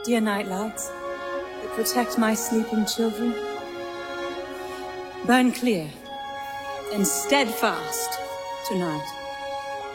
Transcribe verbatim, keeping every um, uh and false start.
Dear night lights that protect my sleeping children, burn clear and steadfast tonight.